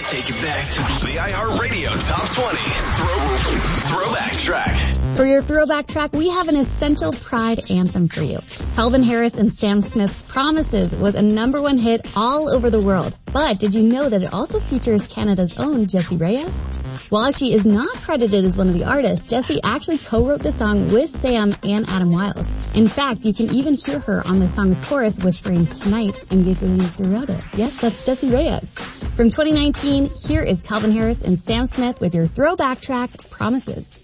take it back to the iHeartRadio Top 20 Throwback Track. For your throwback track, we have an essential Pride anthem for you. Calvin Harris and Sam Smith's Promises was a #1 hit all over the world. But did you know that it also features Canada's own Jessie Reyez? While she is not credited as one of the artists, Jessie actually co-wrote the song with Sam and Adam Wiles. In fact, you can even hear her on the song's chorus whispering "tonight" and giggling throughout it. Yes, that's Jessie Reyez. From 2019, here is Calvin Harris and Sam Smith with your throwback track, Promises.